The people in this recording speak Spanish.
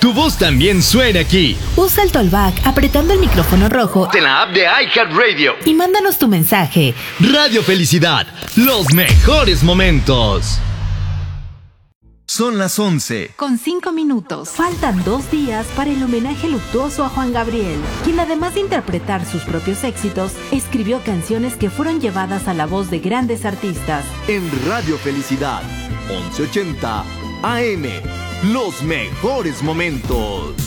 tu voz también suena aquí. Usa el Tollback apretando el micrófono rojo En la app de iHeartRadio. y mándanos tu mensaje. Radio Felicidad, los mejores momentos. Son las 11. Con 5 minutos. Faltan 2 días para el homenaje luctuoso a Juan Gabriel, quien además de interpretar sus propios éxitos, escribió canciones que fueron llevadas a la voz de grandes artistas. En Radio Felicidad, 1180 AM, los mejores momentos.